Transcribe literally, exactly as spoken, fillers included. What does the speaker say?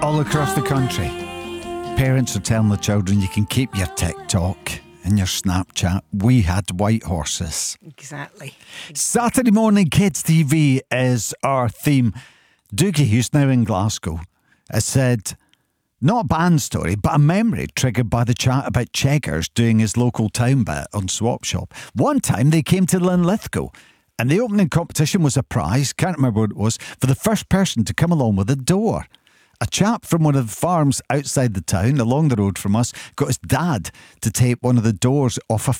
All across the country, parents are telling the children you can keep your TikTok and your Snapchat. We had white horses. Exactly. Saturday morning Kids T V is our theme. Doogie, who's now in Glasgow, has said, not a band story, but a memory triggered by the chat about Cheggers doing his local town bit on Swap Shop. One time they came to Linlithgow and the opening competition was a prize, can't remember what it was, for the first person to come along with a door. A chap from one of the farms outside the town, along the road from us, got his dad to tape one of the doors off a